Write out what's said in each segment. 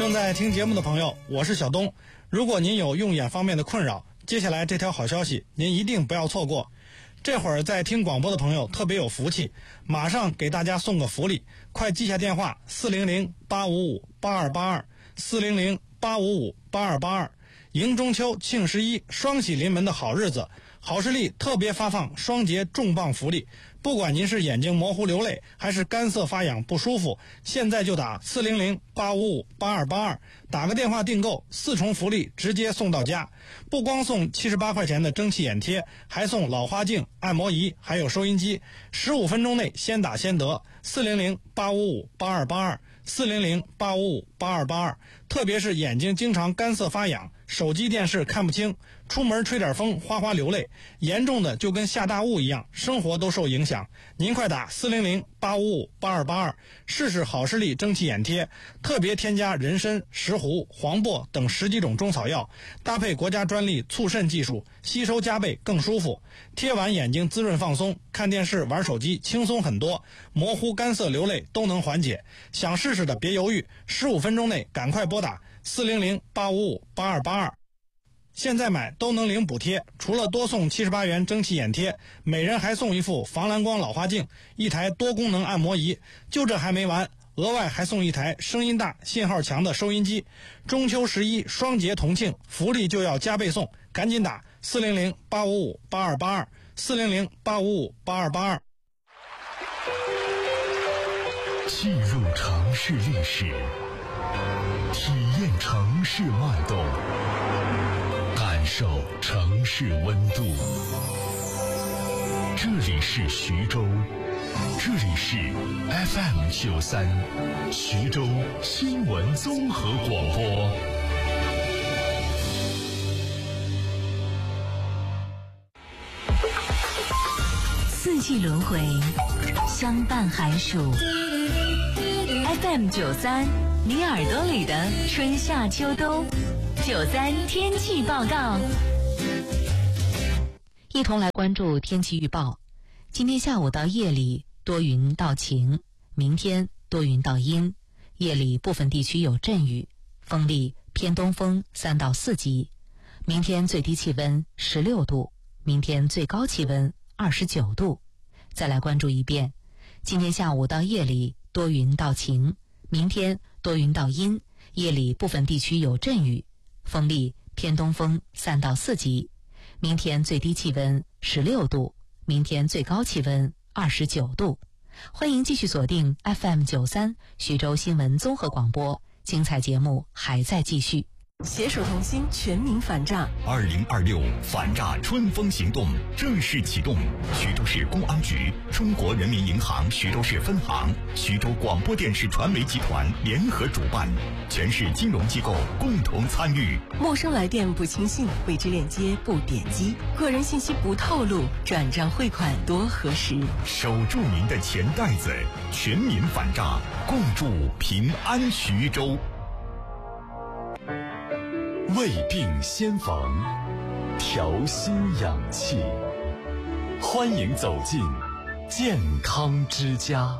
正在听节目的朋友，我是小东。如果您有用眼方面的困扰，接下来这条好消息您一定不要错过。这会儿在听广播的朋友特别有福气，马上给大家送个福利，快记下电话400-855-8282，400-855-8282。迎中秋、庆11、双喜临门的好日子，好视力特别发放双节重磅福利，不管您是眼睛模糊流泪，还是干涩发痒不舒服，现在就打400-855-8282，打个电话订购，4重福利直接送到家。不光送78块钱的蒸汽眼贴，还送老花镜、按摩仪，还有收音机，15分钟内先打先得。400-855-8282，400-855-8282。特别是眼睛经常干涩发痒，手机电视看不清，出门吹点风哗哗流泪，严重的就跟下大雾一样，生活都受影响。您快打400-855-8282，试试好视力蒸汽眼贴，特别添加人参、石斛、黄柏等10几种中草药，搭配国家专利促渗技术，吸收加倍更舒服。贴完眼睛滋润放松，看电视玩手机轻松很多，模糊干涩流泪都能缓解。想试试的别犹豫，15分钟内赶快拨打400-855-8282。现在买都能领补贴，除了多送78元蒸汽眼贴，每人还送一副防蓝光老花镜，一台多功能按摩仪。就这还没完，额外还送一台声音大、信号强的收音机。中秋11双节同庆，福利就要加倍送，赶紧打400-855-8282，400-855-8282。 记录城市历史，体验城市脉动，感受城市温度。这里是徐州，这里是 FM93 徐州新闻综合广播。 四季轮回，相伴寒暑。FM93，你耳朵里的春夏秋冬。93天气报告，一同来关注天气预报。今天下午到夜里多云到晴，明天多云到阴，夜里部分地区有阵雨，风力偏东风3到4级。明天最低气温16度，明天最高气温29度。再来关注一遍，今天下午到夜里多云到晴，明天多云到阴，夜里部分地区有阵雨，风力偏东风3到4级。明天最低气温16度，明天最高气温29度。欢迎继续锁定 FM93 徐州新闻综合广播，精彩节目还在继续。 携手同心，全民反诈。 2026反诈春风行动正式启动，徐州市公安局、中国人民银行徐州市分行、徐州广播电视传媒集团联合主办，全市金融机构共同参与。 陌生来电不轻信，未知链接不点击，个人信息不透露，转账汇款多核实。 守住您的钱袋子，全民反诈，共筑平安徐州。胃病先防，调心养气，欢迎走进健康之家。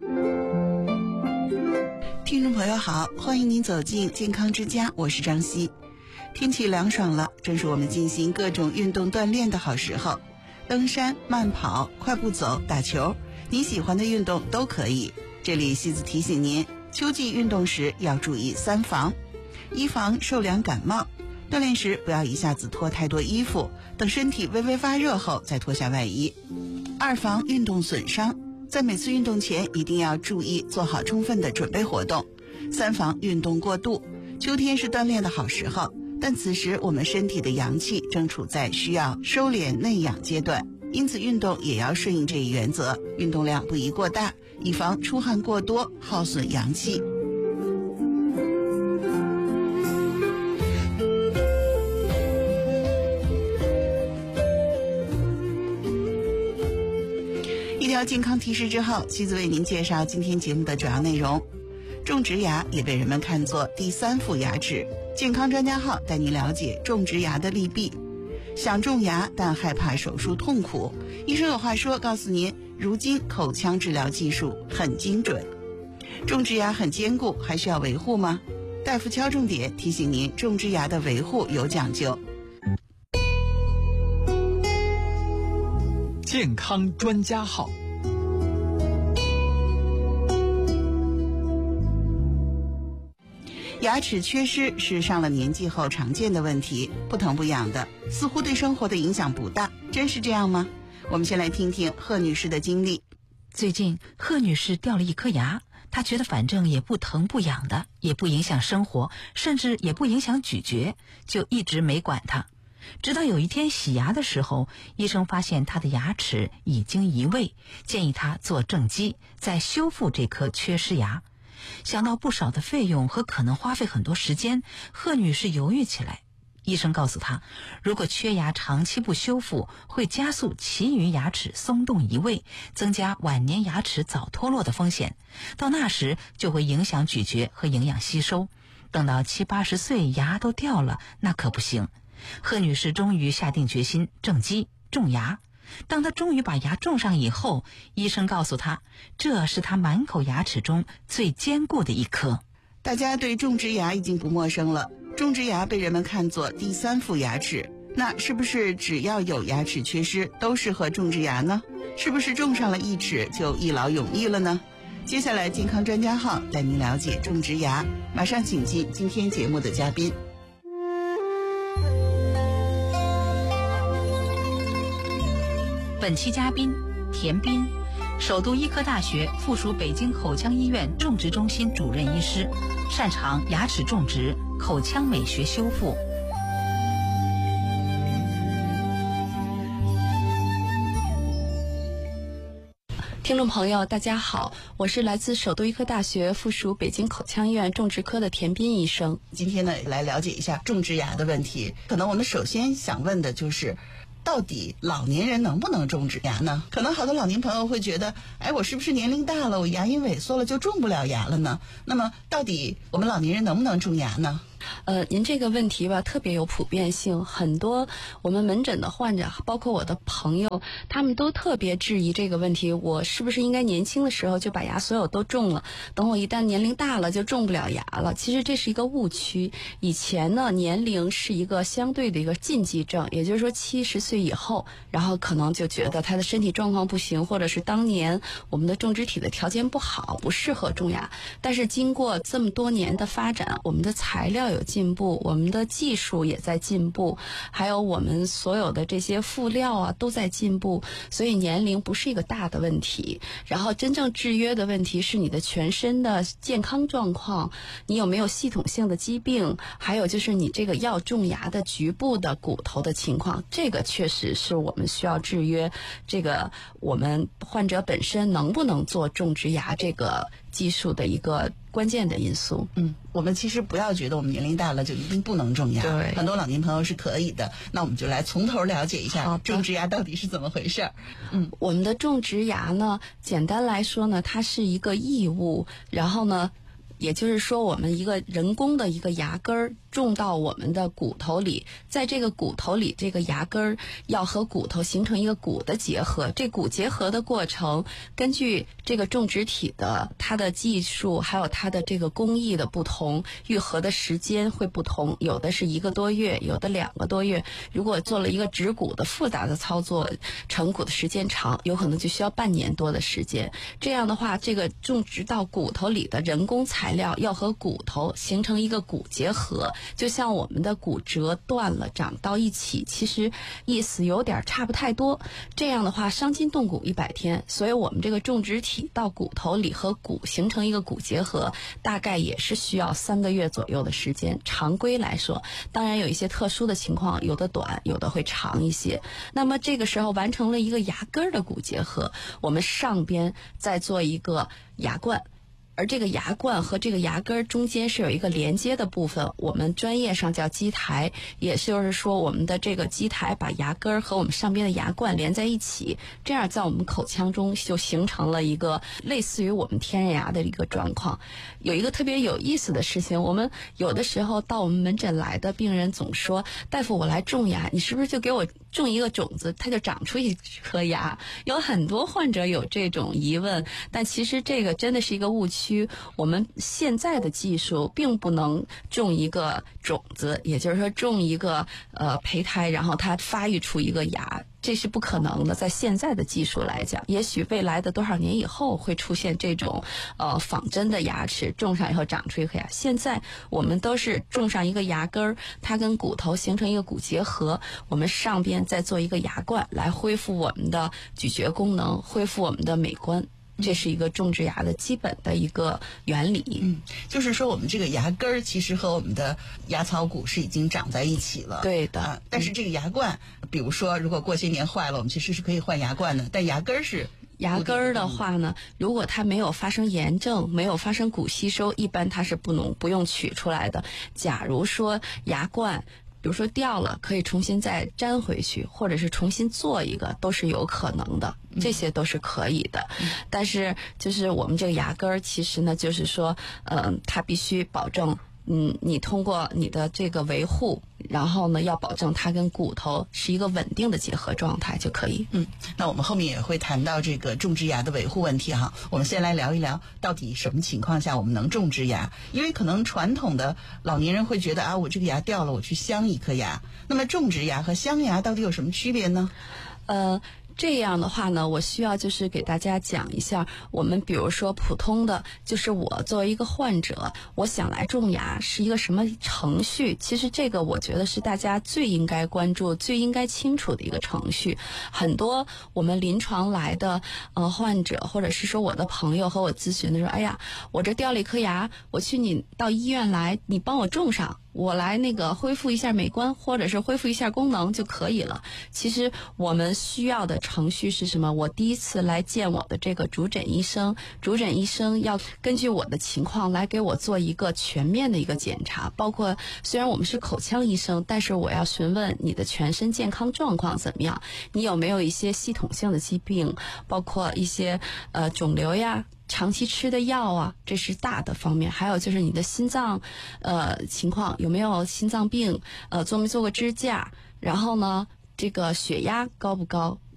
听众朋友好，欢迎您走进健康之家，我是张希。天气凉爽了，正是我们进行各种运动锻炼的好时候，登山、慢跑、快步走、打球，你喜欢的运动都可以。这里希子提醒您，秋季运动时要注意3防。1防受凉感冒，锻炼时不要一下子脱太多衣服，等身体微微发热后再脱下外衣。2防运动损伤，在每次运动前一定要注意做好充分的准备活动。3防运动过度，秋天是锻炼的好时候，但此时我们身体的阳气正处在需要收敛内养阶段，因此运动也要顺应这一原则，运动量不宜过大，以防出汗过多耗损阳气。一条健康提示之后，妻子为您介绍今天节目的主要内容。种植牙也被人们看作第3副牙齿，健康专家号带您了解种植牙的利弊。想种牙但害怕手术痛苦，医生有话说告诉您，如今口腔治疗技术很精准。种植牙很坚固，还需要维护吗？ 大夫敲重点提醒您，种植牙的维护有讲究。 健康专家号。 牙齿缺失是上了年纪后常见的问题，不疼不痒的，似乎对生活的影响不大，真是这样吗？我们先来听听贺女士的经历。 最近贺女士掉了一颗牙，她觉得反正也不疼不痒的，也不影响生活，甚至也不影响咀嚼，就一直没管它。直到有一天洗牙的时候，医生发现她的牙齿已经移位，建议她做正畸，再修复这颗缺失牙。想到不少的费用和可能花费很多时间，贺女士犹豫起来。医生告诉她，如果缺牙长期不修复，会加速其余牙齿松动移位，增加晚年牙齿早脱落的风险，到那时就会影响咀嚼和营养吸收。等到70、80岁牙都掉了，那可不行。贺女士终于下定决心正畸种牙。当她终于把牙种上以后，医生告诉她，这是她满口牙齿中最坚固的一颗。 大家对种植牙已经不陌生了，种植牙被人们看作第三副牙齿，那是不是只要有牙齿缺失都适合种植牙呢？是不是种上了一齿就一劳永逸了呢？接下来健康专家号带您了解种植牙，马上请进今天节目的嘉宾。 本期嘉宾田斌，首都医科大学附属北京口腔医院种植中心主任医师，擅长牙齿种植、口腔美学修复。 听众朋友大家好，我是来自首都医科大学附属北京口腔医院种植科的田斌医生。 今天呢，来了解一下种植牙的问题。可能我们首先想问的就是，到底老年人能不能种植牙呢？可能好多老年朋友会觉得，我是不是年龄大了，我牙龈萎缩了就种不了牙了呢？那么到底我们老年人能不能种牙呢？ 您这个问题吧特别有普遍性，很多我们门诊的患者，包括我的朋友，他们都特别质疑这个问题，我是不是应该年轻的时候就把牙所有都种了，等我一旦年龄大了就种不了牙了。其实这是一个误区。以前呢，年龄是一个相对的一个禁忌症，也就是说70岁以后，然后可能就觉得他的身体状况不行，或者是当年我们的种植体的条件不好，不适合种牙。但是经过这么多年的发展，我们的材料有进步，我们的技术也在进步，还有我们所有的这些辅料啊都在进步，所以年龄不是一个大的问题。然后真正制约的问题是你的全身的健康状况，你有没有系统性的疾病，还有就是你这个要种牙的局部的骨头的情况，这个确实是我们需要制约这个我们患者本身能不能做种植牙这个技术的一个关键的因素。 我们其实不要觉得我们年龄大了就一定不能种牙， 对， 很多老年朋友是可以的。那我们就来从头了解一下种植牙到底是怎么回事。 我们的种植牙呢，简单来说呢，它是一个异物，然后呢，也就是说我们一个人工的一个牙根儿种到我们的骨头里，在这个骨头里，这个牙根儿要和骨头形成一个骨的结合。这骨结合的过程，根据这个种植体的它的技术，还有它的这个工艺的不同，愈合的时间会不同，有的是1个多月，有的2个多月。如果做了一个植骨的复杂的操作，成骨的时间长，有可能就需要半年多的时间。这样的话，这个种植到骨头里的人工材料要和骨头形成一个骨结合，就像我们的骨折断了长到一起，其实意思有点差不太多。这样的话伤筋动骨100天，所以我们这个种植体到骨头里和骨形成一个骨结合，大概也是需要3个月左右的时间。常规来说，当然有一些特殊的情况，有的短，有的会长一些。那么这个时候完成了一个牙根的骨结合，我们上边再做一个牙冠，而这个牙冠和这个牙根中间是有一个连接的部分，我们专业上叫基台，也就是说我们的这个基台把牙根和我们上边的牙冠连在一起，这样在我们口腔中就形成了一个类似于我们天然牙的一个状况。有一个特别有意思的事情，我们有的时候到我们门诊来的病人总说，大夫我来种牙，你是不是就给我种一个种子，它就长出一颗牙。有很多患者有这种疑问，但其实这个真的是一个误区。我们现在的技术并不能种一个种子，也就是说种一个胚胎，然后它发育出一个牙。这是不可能的，在现在的技术来讲，也许未来的多少年以后会出现这种仿真的牙齿，种上以后长出一颗牙。现在我们都是种上一个牙根儿，它跟骨头形成一个骨结合，我们上边再做一个牙冠，来恢复我们的咀嚼功能，恢复我们的美观。这是一个种植牙的基本的一个原理。 就是说我们这个牙根儿其实和我们的牙槽骨是已经长在一起了。 对的。 但是这个牙冠，比如说如果过些年坏了，我们其实是可以换牙冠的，但牙根儿是。 牙根儿的话呢，如果它没有发生炎症，没有发生骨吸收，一般它是不用取出来的。假如说牙冠比如说掉了，可以重新再粘回去，或者是重新做一个，都是有可能的，这些都是可以的。但是就是我们这个牙根儿，其实呢，就是说，它必须保证，你通过你的这个维护，然后呢，要保证它跟骨头是一个稳定的结合状态就可以。 那我们后面也会谈到这个种植牙的维护问题哈。我们先来聊一聊，到底什么情况下我们能种植牙？因为可能传统的老年人会觉得我这个牙掉了，我去镶一颗牙。那么种植牙和镶牙到底有什么区别呢？ 这样的话呢，我需要就是给大家讲一下，我们比如说普通的，就是我作为一个患者，我想来种牙是一个什么程序？其实这个我觉得是大家最应该关注、最应该清楚的一个程序。很多我们临床来的患者，或者是说我的朋友和我咨询的说，哎呀，我这掉了一颗牙，我去你到医院来，你帮我种上。我来那个恢复一下美观，或者是恢复一下功能就可以了。其实我们需要的程序是什么？我第一次来见我的这个主诊医生，主诊医生要根据我的情况来给我做一个全面的一个检查，包括虽然我们是口腔医生，但是我要询问你的全身健康状况怎么样，你有没有一些系统性的疾病，包括一些肿瘤呀。长期吃的药啊，这是大的方面。还有就是你的心脏情况，有没有心脏病，做没做过支架，然后呢这个血压高不高，